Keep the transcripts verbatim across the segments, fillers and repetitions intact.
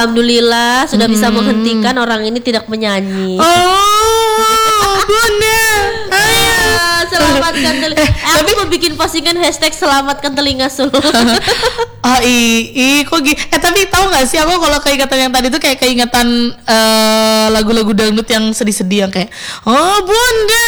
Alhamdulillah sudah Hmm. bisa menghentikan orang ini tidak menyanyi. Oh, Bunda. Ah, selamatkan telinga. Eh, aku tapi- mau bikin postingan hashtag selamatkan telinga Sul. Oh i, i kok gitu. Eh tapi tahu nggak sih aku kalau keingetan yang tadi tuh kayak keingetan eh, lagu-lagu dangdut yang sedih-sedih yang kayak oh Bunda,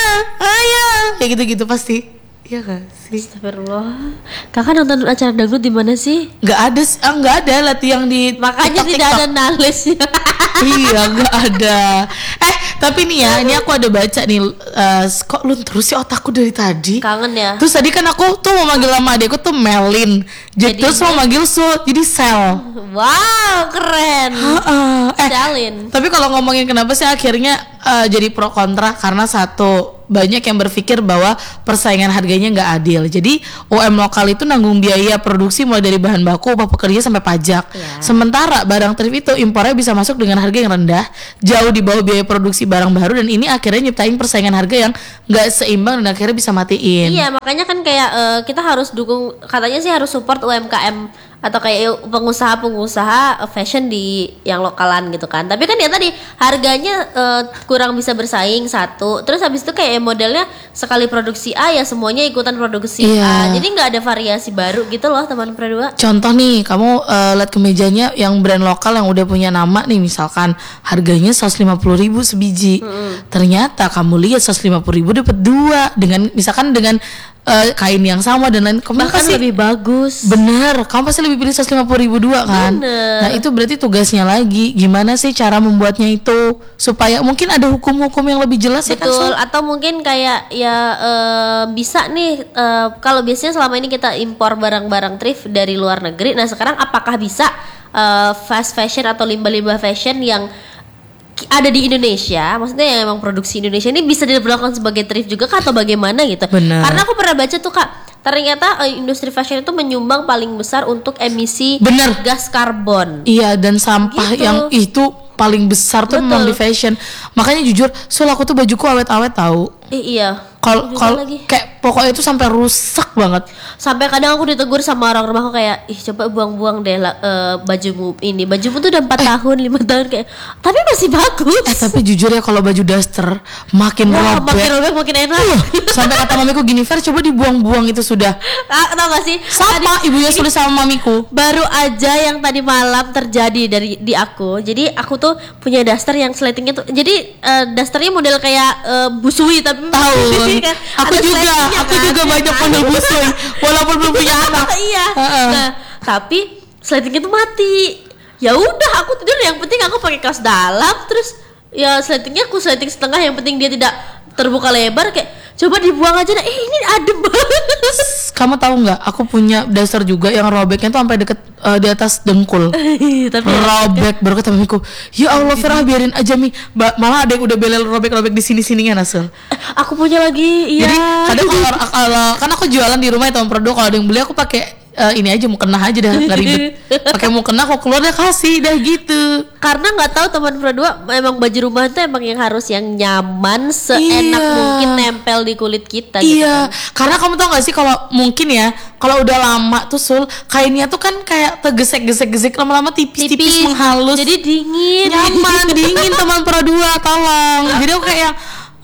ayah, kayak gitu-gitu pasti. Iya gak sih? Astagfirullah. Kakak nonton acara dangdut di mana sih? Nggak ada, sih- ah, nggak ada latihan di Makanya TikTok, tidak TikTok. ada nalesnya. Iya nggak ada. Eh tapi nih ya, ini aku ada baca nih. eh, kok lu terus sih otakku dari tadi? Kangen ya. Terus tadi kan aku tuh mau manggil nama adekku tuh Melin. Jadi terus mau manggil Sul, jadi Sel. Wow, keren. Heeh. Eh, Selin. tapi kalau ngomongin kenapa sih akhirnya eh, jadi pro kontra, karena satu, banyak yang berpikir bahwa persaingan harganya nggak adil. Jadi U M lokal itu nanggung biaya produksi mulai dari bahan baku, upah pekerja sampai pajak. Ya. Sementara barang thrift itu impornya bisa masuk dengan harga yang rendah, jauh di bawah biaya produksi barang baru, dan ini akhirnya nyiptain persaingan harga yang nggak seimbang dan akhirnya bisa matiin. Iya, makanya kan kayak eh, kita harus dukung, katanya sih harus support U M K M atau kayak pengusaha-pengusaha fashion di yang lokalan gitu kan. Tapi kan ya tadi harganya eh, kurang bisa bersaing satu. Terus habis itu kayak modelnya sekali produksi A ya semuanya ikutan produksi Iya. A. Jadi nggak ada variasi baru gitu loh teman Perdua. Contoh nih, kamu eh, lihat kemejanya yang brand lokal yang udah punya nama nih, misalkan harganya seratus lima puluh ribu sebiji. Ternyata kamu lihat seratus lima puluh ribu dapat dua dengan misalkan dengan eh, kain yang sama dan lain, kamu Bahkan pasti lebih bagus. bener, kamu pasti lebih pilih seratus lima puluh ribu dua kan. Bener. Nah itu berarti tugasnya lagi, gimana sih cara membuatnya itu supaya mungkin ada hukum-hukum yang lebih jelas ya kan. Betul, Sol? atau mungkin kayak ya eh, bisa nih eh, kalau biasanya selama ini kita impor barang-barang thrift dari luar negeri. Nah sekarang apakah bisa eh, fast fashion atau limbah-limbah fashion yang ki- ada di Indonesia, maksudnya yang emang produksi Indonesia ini bisa diperlakukan sebagai thrift juga kah atau bagaimana gitu? Benar. Karena aku pernah baca tuh Kak, ternyata eh, industri fashion itu menyumbang paling besar untuk emisi Bener. gas karbon. Iya, dan sampah Gitu. yang itu paling besar tuh Betul. memang di fashion. Makanya jujur, Sul, aku tuh bajuku awet-awet tahu. Eh, iya. Kalau Juga kalau lagi. kayak pokoknya itu sampai rusak banget. Sampai kadang aku ditegur sama orang rumahku kayak, ih coba buang-buang deh lah, eh, bajumu ini, bajumu tuh udah empat tahun lima tahun kayak, tapi masih bagus. Eh tapi jujur ya, kalau baju daster makin Wah, robek. makin robek makin enak. Sampai kata mamiku gini, Fer coba dibuang-buang itu sudah. Ah, tau gak sih? Tadi- Sama ibunya sudah sama mamiku. baru aja yang tadi malam terjadi dari di aku. Jadi aku tuh punya daster yang sletingnya tuh, jadi eh, dasternya model kayak eh, busui tapi Tahu. kan, Aku ada juga, sletingnya aku kan. juga banyak model busui walaupun belum punya anak. Iya. Heeh. Nah, tapi sletingnya tuh mati. Ya udah, aku tidur, yang penting aku pakai kaos dalam, terus ya sletingnya aku sleting setengah, yang penting dia tidak terbuka lebar, kayak coba dibuang aja dah. Eh ini adem banget. Kamu tahu nggak? Aku punya daster juga yang robeknya tuh sampai deket eh, di atas dengkul. Tapi Robek baru kata mamiku, ya Allah Fer, biarin aja Mi. Ba- malah ada yang udah belel robek-robek di sini-sininya Nasul. aku punya lagi, iya. Jadi kadang kalau, kalau kan aku jualan di rumah ya teman produk, kalau ada yang beli aku pakai eh, ini aja, mau kena aja dah, nggak ribet. Pakai mau kena, aku keluar dah kasih dah gitu. Karena nggak tahu teman berdua, emang baju rumah itu emang yang harus yang nyaman, seenak Iya. mungkin nempel di kulit kita gitu Iya, kan. karena kamu tau gak sih kalau mungkin ya, kalau udah lama tuh Sul, kainnya tuh kan kayak tergesek-gesek-gesek, lama-lama tipis-tipis Tipis, menghalus. jadi dingin. nyaman, dingin teman Produa, tolong. Jadi aku kayak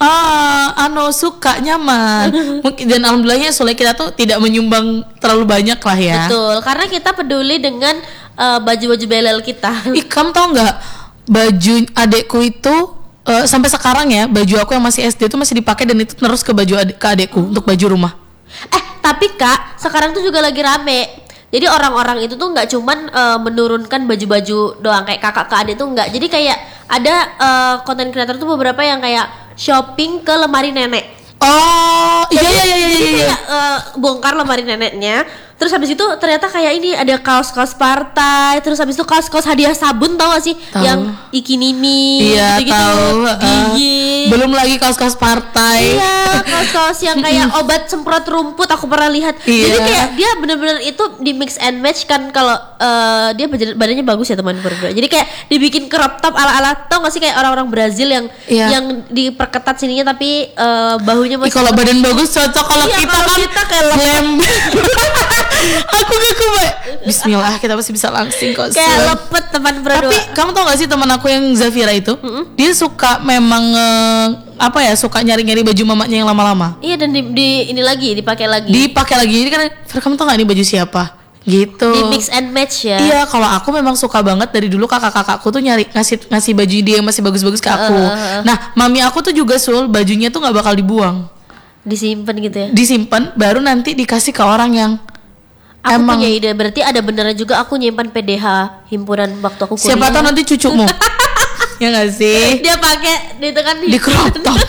ah, anu suka nyaman. Mungkin dan alhamdulillahnya Sul, kita tuh tidak menyumbang terlalu banyak lah ya. Betul, karena kita peduli dengan eh, baju-baju belel kita. Ih, kamu tau nggak, baju adekku itu eh, sampai sekarang ya, baju aku yang masih S D itu masih dipakai, dan itu terus ke baju adek, ke adekku untuk baju rumah. Eh, tapi Kak, sekarang tuh juga lagi rame. Jadi orang-orang itu tuh nggak cuman eh, menurunkan baju-baju doang kayak kakak ke adik tuh nggak. Jadi kayak ada eh, konten creator tuh beberapa yang kayak shopping ke lemari nenek. Oh, iya iya iya iya. Jadi iya. kayak eh, bongkar lemari neneknya. Terus habis itu ternyata kayak ini ada kaos-kaos partai. Terus habis itu kaos-kaos hadiah sabun, tau gak sih? Tahu. Yang Ikinini Iya gitu-gitu. tahu. uh, Gigi. belum lagi kaos-kaos partai. Iya, kaos-kaos yang kayak obat semprot rumput aku pernah lihat. Iya. Jadi kayak dia bener-bener itu di mix and match kan, kalau eh, dia badan- badannya bagus ya teman berdua. Jadi kayak dibikin crop top ala-ala, tau gak sih kayak orang-orang Brazil yang Iya. yang diperketat sininya tapi eh, bahunya Ih, masih. kalau badan bagus cocok, kalau Iya, kita kalau kan kita kayak lem. Aku gak kebayang. Bismillah, kita masih bisa langsing kok. Kayak lepet teman berdua. Tapi kamu tau gak sih teman aku yang Zafira itu, mm-hmm. dia suka memang uh, apa ya, suka nyari-nyari baju mamanya yang lama-lama. Iya, dan di, di ini lagi dipakai lagi. Dipakai lagi. Ini kan, Fer, kamu tau gak ini baju siapa? Gitu. Di mix and match ya. Iya, kalau aku memang suka banget dari dulu kakak-kakakku tuh nyari ngasih ngasih baju dia yang masih bagus-bagus ke aku. Uh, uh, uh. Nah, mami aku tuh juga Sul, bajunya tuh nggak bakal dibuang. Disimpan gitu ya. Disimpan, baru nanti dikasih ke orang yang aku emang punya ide. Berarti ada benernya juga aku nyimpan P D H himpunan waktu aku kuliah. Siapa tahu nanti cucumu. Ya nggak sih? Dia pakai itu kan di crop top.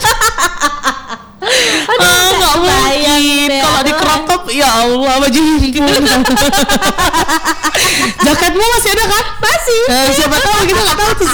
Aduh, ah, gak mungkin kalau di crop top, ya Allah, baju himpunan. Jaketmu masih ada kan? Masih. Eh, siapa tahu kita nggak tahu tuh.